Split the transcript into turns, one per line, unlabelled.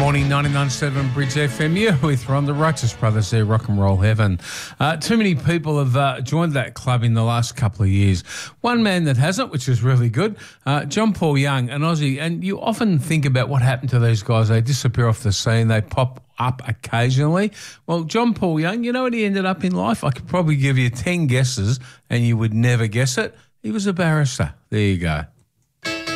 morning, 99.7 Bridge FM. You're with Ron, the Righteous Brothers there, Rock and Roll Heaven. Too many people have joined that club in the last couple of years. One man that hasn't, which is really good, John Paul Young, an Aussie. And you often think about what happened to these guys. They disappear off the scene. They pop up occasionally. Well, John Paul Young, you know what he ended up in life? I could probably give you 10 guesses and you would never guess it. He was a barrister. There you go.